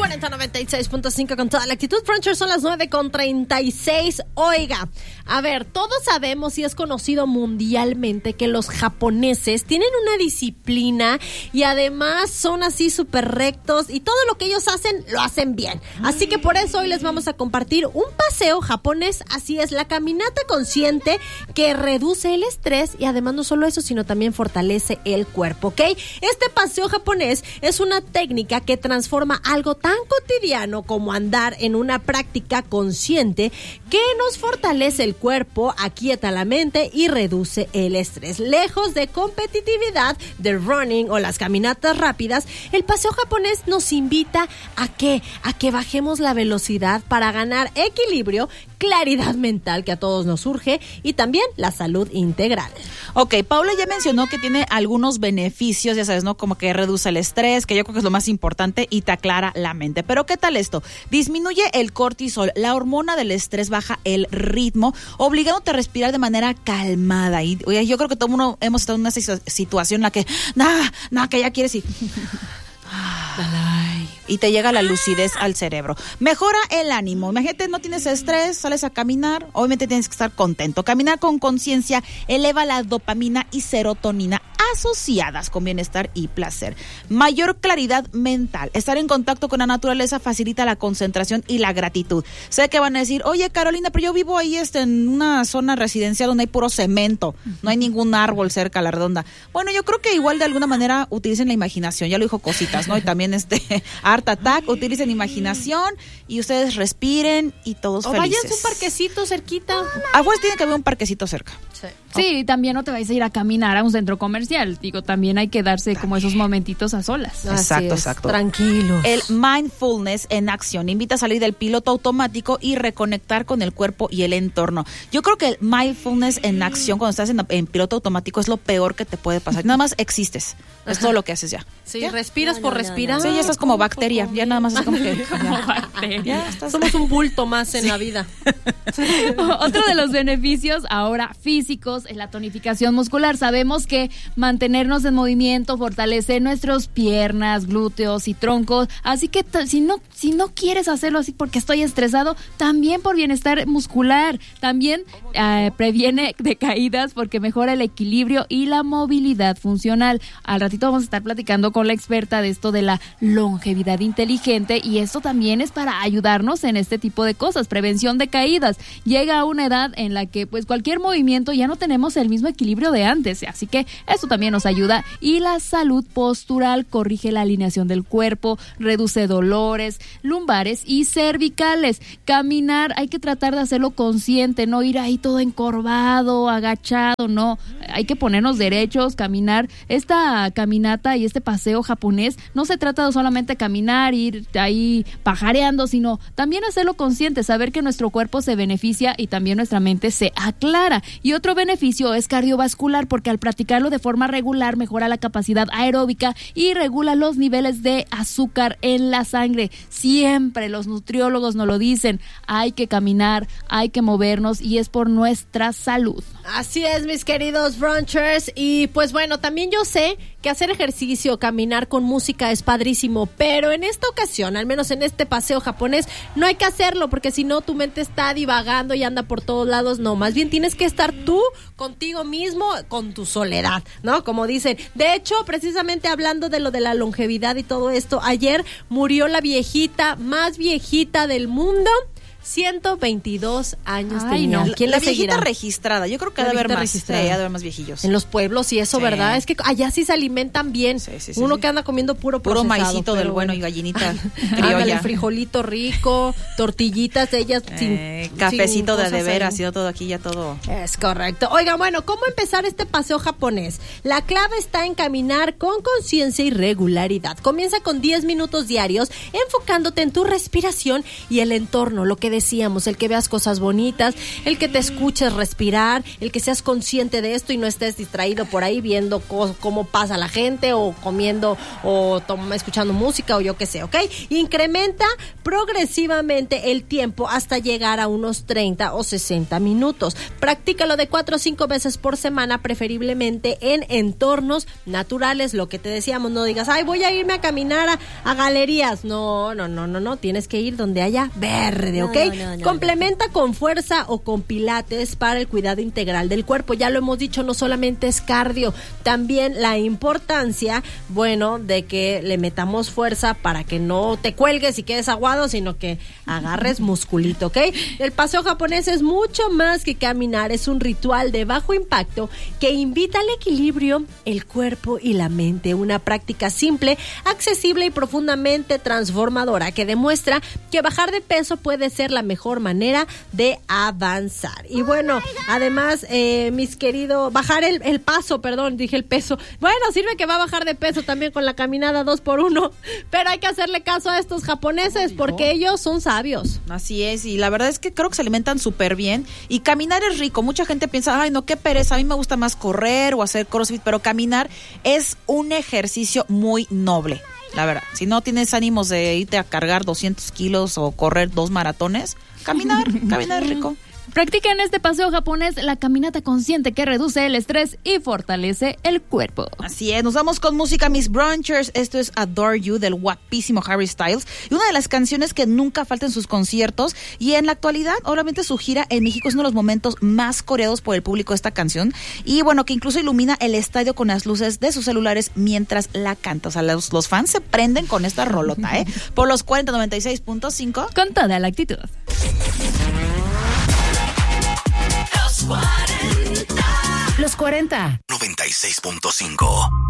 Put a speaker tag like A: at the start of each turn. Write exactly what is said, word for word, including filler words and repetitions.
A: cuarenta noventa y seis punto cinco con toda la actitud. Frontier, son las nueve con treinta y seis. Oiga, a ver, todos sabemos y es conocido mundialmente que los japoneses tienen una disciplina y además son así súper rectos y todo lo que ellos hacen, lo hacen bien. Así que por eso hoy les vamos a compartir un paseo japonés. Así es, la caminata consciente que reduce el estrés y además no solo eso, sino también fortalece el cuerpo, ¿ok? Este paseo japonés es una técnica que transforma algo tan cotidiano como andar en una práctica consciente que nos fortalece el cuerpo, aquieta la mente y reduce el estrés. Lejos de competitividad, de running o las caminatas rápidas, el paseo japonés nos invita a que, a que bajemos la velocidad para ganar equilibrio, claridad mental que a todos nos surge y también la salud integral.
B: Ok, Paula ya mencionó que tiene algunos beneficios, ya sabes, ¿no? Como que reduce el estrés, que yo creo que es lo más importante y te aclara la mente. Pero ¿qué tal esto? Disminuye el cortisol, la hormona del estrés, baja el ritmo, obligándote a respirar de manera calmada. Y oye, yo creo que todo el mundo hemos estado en una situación en la que, nada, nada, que ya quieres ir. Y te llega la lucidez al cerebro. Mejora el ánimo. Imagínate, no tienes estrés, sales a caminar, obviamente tienes que estar contento. Caminar con conciencia eleva la dopamina y serotonina asociadas con bienestar y placer. Mayor claridad mental. Estar en contacto con la naturaleza facilita la concentración y la gratitud. Sé que van a decir, oye Carolina, pero yo vivo ahí este, en una zona residencial donde hay puro cemento, no hay ningún árbol cerca a la redonda. Bueno, yo creo que igual de alguna manera utilicen la imaginación, ya lo dijo Cositas, ¿no? Y también este Art Attack, utilicen imaginación y ustedes respiren y todos
A: o
B: felices.
A: O vayan a un parquecito cerquita.
B: A fuerza tiene que haber un parquecito cerca.
C: Sí. Sí, también no te vayas a ir a caminar a un centro comercial. Digo, también hay que darse también como esos momentitos a solas.
B: Exacto, exacto.
A: Tranquilos.
B: El mindfulness en acción invita a salir del piloto automático y reconectar con el cuerpo y el entorno. Yo creo que el mindfulness en acción, cuando estás en, en piloto automático, es lo peor que te puede pasar. Nada más existes. Es todo lo que haces ya.
A: Sí,
B: ¿Ya?
A: respiras
C: no,
A: por
C: no,
A: respirar.
C: no,
B: no. Sí, ya estás como bacteria. Ya nada más es como que...
C: como bacteria.
B: Ya estás...
A: Somos un bulto más en
B: sí.
A: la vida.
C: Otro de los beneficios ahora físicos es la tonificación muscular. Sabemos que mantenernos en movimiento fortalece nuestras piernas, glúteos y troncos. Así que t- si no, si no quieres hacerlo así porque estoy estresado, también por bienestar muscular. También eh, previene de caídas porque mejora el equilibrio y la movilidad funcional. Al ratito vamos a estar platicando con la experta de esto de la longevidad inteligente y esto también es para ayudarnos en este tipo de cosas, prevención de caídas. Llega a una edad en la que pues cualquier movimiento ya no tenemos el mismo equilibrio de antes, así que esto también nos ayuda. Y la salud postural corrige la alineación del cuerpo, reduce dolores lumbares y cervicales. Caminar hay que tratar de hacerlo consciente, no ir ahí todo encorvado, agachado, no, hay que ponernos derechos, caminar. Esta caminata y este paseo japonés no se trata de solamente caminar, ir ahí pajareando, sino también hacerlo consciente, saber que nuestro cuerpo se beneficia y también nuestra mente se aclara. Y otro beneficio es cardiovascular porque al practicarlo de forma regular mejora la capacidad aeróbica y regula los niveles de azúcar en la sangre. Siempre los nutriólogos nos lo dicen, hay que caminar, hay que movernos y es por nuestra salud.
A: Así es, mis queridos brunchers. Y pues bueno, también yo sé que hacer ejercicio, caminar con música es padrísimo, pero en esta ocasión, al menos en este paseo japonés, no hay que hacerlo porque si no tu mente está divagando y anda por todos lados. No, más bien tienes que estar tú contigo mismo, con tu soledad, ¿no? Como dicen. De hecho, precisamente hablando de lo de la longevidad y todo esto, ayer murió la viejita más viejita del mundo. ciento veintidós años
C: Ay,
A: tenía.
C: no.
A: ¿Quién
B: la
A: la seguirá?
B: viejita registrada, yo creo que
A: La
B: ha de haber
A: viejita
B: más, sí,
A: registrada.
B: ha de haber más viejillos.
A: En los pueblos y eso,
B: Sí.
A: ¿verdad? Es que allá sí se alimentan bien.
B: Sí, sí, sí,
A: Uno
B: sí.
A: que anda comiendo puro
B: Puro
A: procesado,
B: maicito del
A: pero
B: bueno y gallinita
A: Ándale,
B: criolla.
A: frijolito rico, tortillitas de ellas sin,
B: Eh, cafecito
A: sin
B: de de
A: cosas
B: veras,
A: ahí.
B: sido todo aquí ya todo.
A: Es correcto. Oiga, bueno, ¿cómo empezar este paseo japonés? La clave está en caminar con conciencia y regularidad. Comienza con diez minutos diarios, enfocándote en tu respiración y el entorno, lo que que decíamos, el que veas cosas bonitas, el que te escuches respirar, el que seas consciente de esto y no estés distraído por ahí viendo co- cómo pasa la gente o comiendo o tom- escuchando música o yo qué sé, ¿ok? Incrementa progresivamente el tiempo hasta llegar a unos treinta o sesenta minutos. Practícalo de cuatro o cinco veces por semana, preferiblemente en entornos naturales, lo que te decíamos, no digas, ay, voy a irme a caminar a, a galerías. No, no, no, no, no, tienes que ir donde haya verde, ¿ok?
D: No, no, no,
A: Complementa no. con fuerza o con pilates para el cuidado integral del cuerpo. Ya lo hemos dicho, no solamente es cardio, también la importancia, bueno, de que le metamos fuerza para que no te cuelgues y quedes aguado, sino que agarres musculito, ¿ok? El paseo japonés es mucho más que caminar, es un ritual de bajo impacto que invita al equilibrio, el cuerpo y la mente. Una práctica simple, accesible y profundamente transformadora que demuestra que bajar de peso puede ser la mejor manera de avanzar. Y bueno, además, eh, mis queridos, bajar el, el paso, perdón, dije el peso. Bueno, sirve que va a bajar de peso también con la caminada dos por uno, pero hay que hacerle caso a estos japoneses porque ellos son sabios.
B: Así es, y la verdad es que creo que se alimentan súper bien y caminar es rico. Mucha gente piensa, ay no, qué pereza, a mí me gusta más correr o hacer crossfit, pero caminar es un ejercicio muy noble, la verdad. Si no tienes ánimos de irte a cargar doscientos kilos o correr dos maratones, caminar, caminar es rico.
C: Practica en este paseo japonés la caminata consciente que reduce el estrés y fortalece el cuerpo.
B: Así es, nos vamos con música, Miss Brunchers. Esto es Adore You del guapísimo Harry Styles y una de las canciones que nunca falta en sus conciertos, y en la actualidad obviamente su gira en México es uno de los momentos más coreados por el público esta canción, y bueno, que incluso ilumina el estadio con las luces de sus celulares mientras la canta. O sea, los, los fans se prenden con esta rolota, ¿eh? Por los cuarenta noventa y seis punto cinco.
C: Con toda la actitud.
E: Los cuarenta.
F: noventa y seis punto cinco.